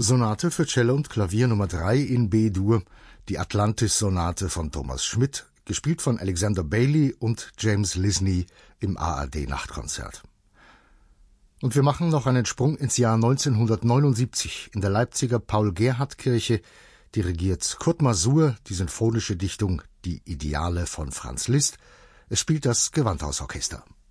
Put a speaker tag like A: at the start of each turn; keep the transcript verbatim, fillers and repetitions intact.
A: Sonate für Cello und Klavier Nummer drei in B-Dur, die Atlantis-Sonate von Thomas Schmidt, gespielt von Alexander Bailey und James Lisney im A R D-Nachtkonzert. Und wir machen noch einen Sprung ins Jahr neunzehnhundertneunundsiebzig. In der Leipziger Paul-Gerhardt-Kirche dirigiert Kurt Masur die sinfonische Dichtung Die Ideale von Franz Liszt. Es spielt das Gewandhausorchester.